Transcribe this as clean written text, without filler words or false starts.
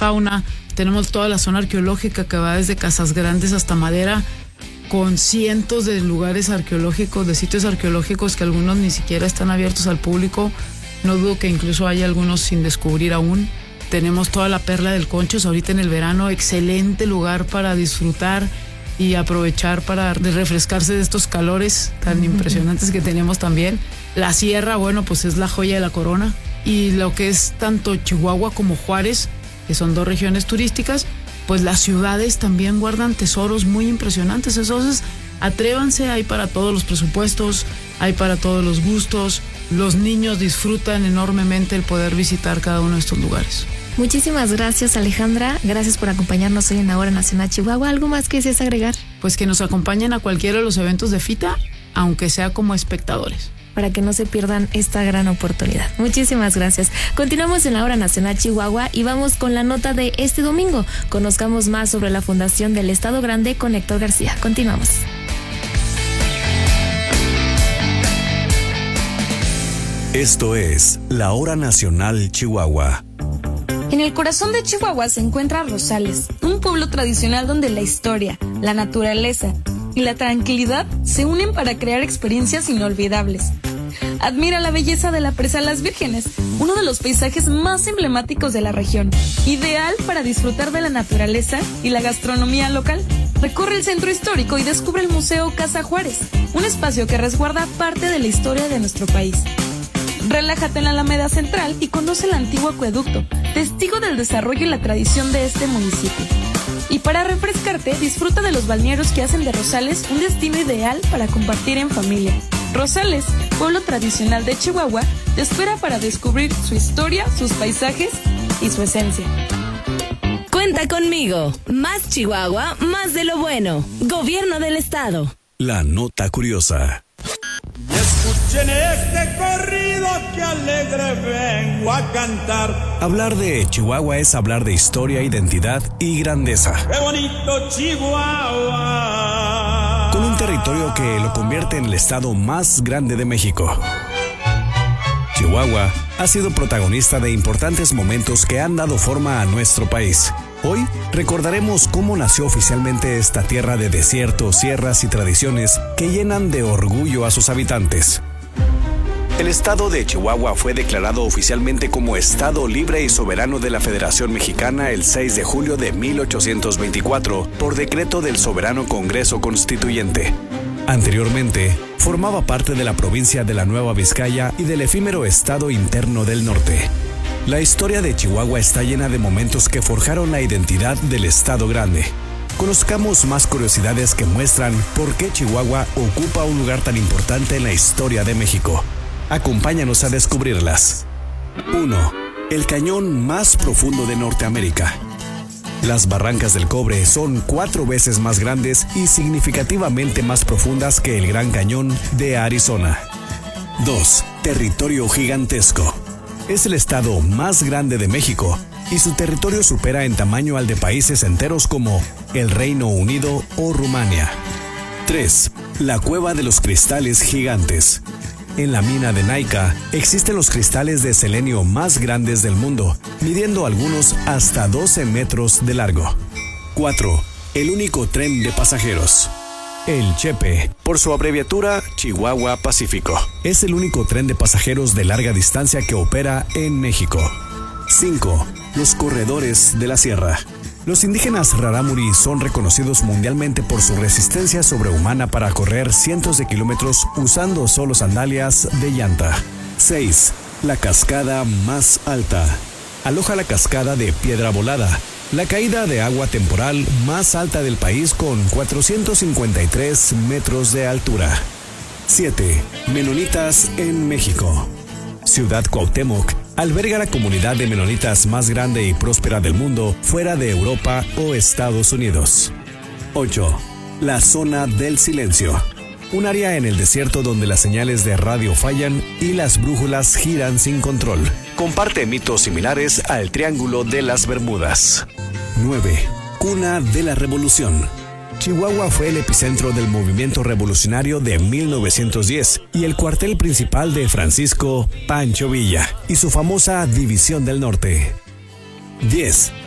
fauna. Tenemos toda la zona arqueológica que va desde Casas Grandes hasta Madera, con cientos de lugares arqueológicos, de sitios arqueológicos que algunos ni siquiera están abiertos al público. No dudo que incluso hay algunos sin descubrir aún. Tenemos toda la Perla del Conchos ahorita en el verano, excelente lugar para disfrutar y aprovechar para refrescarse de estos calores tan impresionantes que tenemos también. La sierra, bueno, pues es la joya de la corona. Y lo que es tanto Chihuahua como Juárez, que son dos regiones turísticas, pues las ciudades también guardan tesoros muy impresionantes. Entonces, atrévanse, hay para todos los presupuestos, hay para todos los gustos. Los niños disfrutan enormemente el poder visitar cada uno de estos lugares. Muchísimas gracias, Alejandra. Gracias por acompañarnos hoy en La Hora Nacional Chihuahua. ¿Algo más que desees agregar? Pues que nos acompañen a cualquiera de los eventos de FITA, aunque sea como espectadores, para que no se pierdan esta gran oportunidad. Muchísimas gracias. Continuamos en La Hora Nacional Chihuahua y vamos con la nota de este domingo. Conozcamos más sobre la Fundación del Estado Grande con Héctor García. Continuamos. Esto es La Hora Nacional Chihuahua. En el corazón de Chihuahua se encuentra Rosales, un pueblo tradicional donde la historia, la naturaleza y la tranquilidad se unen para crear experiencias inolvidables. Admira la belleza de la Presa Las Vírgenes, uno de los paisajes más emblemáticos de la región, ideal para disfrutar de la naturaleza y la gastronomía local. Recorre el centro histórico y descubre el Museo Casa Juárez, un espacio que resguarda parte de la historia de nuestro país. Relájate en la Alameda Central y conoce el antiguo acueducto, testigo del desarrollo y la tradición de este municipio. Y para refrescarte, disfruta de los balnearios que hacen de Rosales un destino ideal para compartir en familia. Rosales, pueblo tradicional de Chihuahua, te espera para descubrir su historia, sus paisajes y su esencia. Cuenta conmigo. Más Chihuahua, más de lo bueno. Gobierno del Estado. La nota curiosa. Y escuchen este corrido que alegre vengo a cantar. Hablar de Chihuahua es hablar de historia, identidad y grandeza. ¡Qué bonito Chihuahua! Con un territorio que lo convierte en el estado más grande de México. Chihuahua ha sido protagonista de importantes momentos que han dado forma a nuestro país. Hoy recordaremos cómo nació oficialmente esta tierra de desiertos, sierras y tradiciones que llenan de orgullo a sus habitantes. El estado de Chihuahua fue declarado oficialmente como Estado Libre y Soberano de la Federación Mexicana el 6 de julio de 1824 por decreto del Soberano Congreso Constituyente. Anteriormente, formaba parte de la provincia de la Nueva Vizcaya y del efímero Estado Interno del Norte. La historia de Chihuahua está llena de momentos que forjaron la identidad del Estado Grande. Conozcamos más curiosidades que muestran por qué Chihuahua ocupa un lugar tan importante en la historia de México. Acompáñanos a descubrirlas. 1. El cañón más profundo de Norteamérica. Las Barrancas del Cobre son 4 veces más grandes y significativamente más profundas que el Gran Cañón de Arizona. 2. Territorio gigantesco. Es el estado más grande de México y su territorio supera en tamaño al de países enteros como el Reino Unido o Rumania. 3. La Cueva de los Cristales Gigantes. En la mina de Naica existen los cristales de selenio más grandes del mundo, midiendo algunos hasta 12 metros de largo. 4. El único tren de pasajeros. El Chepe, por su abreviatura Chihuahua Pacífico, es el único tren de pasajeros de larga distancia que opera en México. 5. Los corredores de la sierra. Los indígenas rarámuri son reconocidos mundialmente por su resistencia sobrehumana para correr cientos de kilómetros usando solo sandalias de llanta. 6. La cascada más alta. Aloja la cascada de Piedra Volada, la caída de agua temporal más alta del país con 453 metros de altura. 7. Menonitas en México. Ciudad Cuauhtémoc alberga la comunidad de menonitas más grande y próspera del mundo fuera de Europa o Estados Unidos. 8. La zona del silencio. Un área en el desierto donde las señales de radio fallan y las brújulas giran sin control. Comparte mitos similares al Triángulo de las Bermudas. 9. Cuna de la Revolución. Chihuahua fue el epicentro del movimiento revolucionario de 1910 y el cuartel principal de Francisco Pancho Villa y su famosa División del Norte. 10.